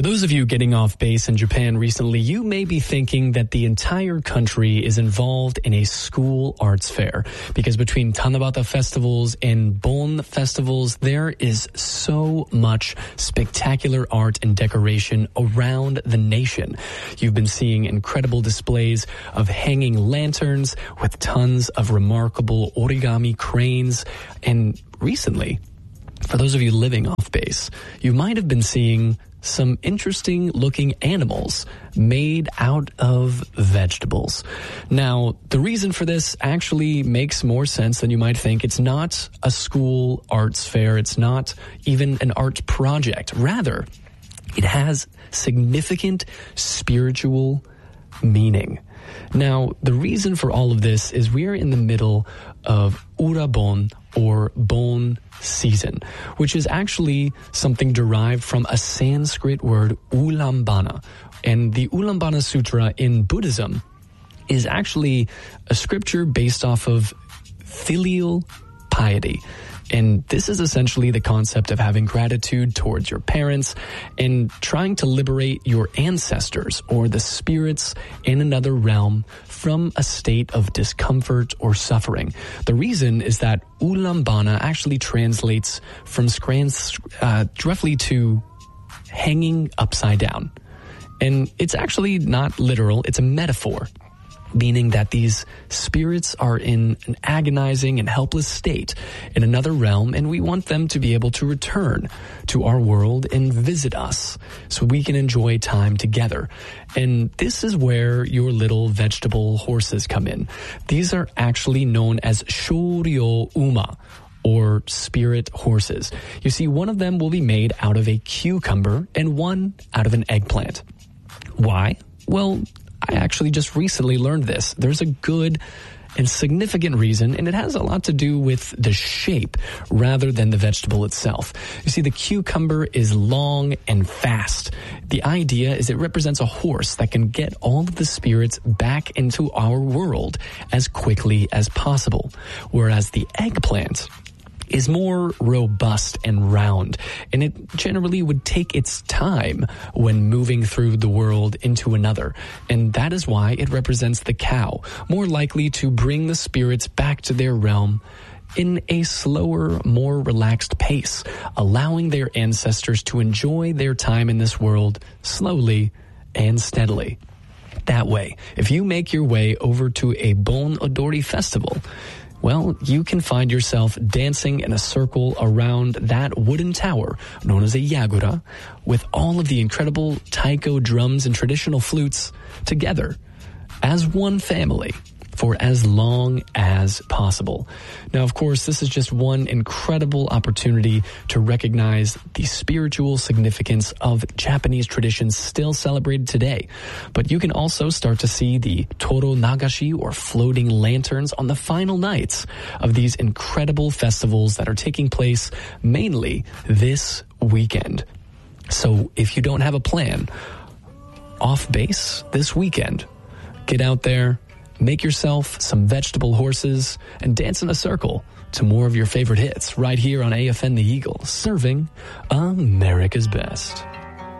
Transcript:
For those of you getting off base in Japan recently, you may be thinking that the entire country is involved in a school arts fair, because between Tanabata festivals and Bon festivals, there is so much spectacular art and decoration around the nation. You've been seeing incredible displays of hanging lanterns with tons of remarkable origami cranes, and recently, for those of you living off base, you might have been seeing some interesting looking animals made out of vegetables. Now, the reason for this actually makes more sense than you might think. It's not a school arts fair. It's not even an art project. Rather, it has significant spiritual meaning. Now, the reason for all of this is we are in the middle of Urabon, or Bon season, which is actually something derived from a Sanskrit word Ulambana. And the Ulambana Sutra in Buddhism is actually a scripture based off of filial piety. And this is essentially the concept of having gratitude towards your parents and trying to liberate your ancestors or the spirits in another realm from a state of discomfort or suffering. The reason is that Ulambana actually translates from roughly to hanging upside down. And it's actually not literal, it's a metaphor, meaning that these spirits are in an agonizing and helpless state in another realm, and we want them to be able to return to our world and visit us so we can enjoy time together. And this is where your little vegetable horses come in. These are actually known as Shoryo Uma, or spirit horses. You see, one of them will be made out of a cucumber and one out of an eggplant. Why? Well, I actually just recently learned this. There's a good and significant reason, and it has a lot to do with the shape rather than the vegetable itself. You see, the cucumber is long and fast. The idea is it represents a horse that can get all of the spirits back into our world as quickly as possible, whereas the eggplant is more robust and round, and it generally would take its time when moving through the world into another. And that is why it represents the cow, more likely to bring the spirits back to their realm in a slower, more relaxed pace, allowing their ancestors to enjoy their time in this world slowly and steadily. That way, if you make your way over to a Bon Odori festival, well, you can find yourself dancing in a circle around that wooden tower known as a yagura with all of the incredible taiko drums and traditional flutes together as one family for as long as possible. Now, of course, this is just one incredible opportunity to recognize the spiritual significance of Japanese traditions still celebrated today. But you can also start to see the Toro Nagashi, or floating lanterns, on the final nights of these incredible festivals that are taking place mainly this weekend. So if you don't have a plan, off base this weekend, get out there, make yourself some vegetable horses, and dance in a circle to more of your favorite hits right here on AFN The Eagle, serving America's best.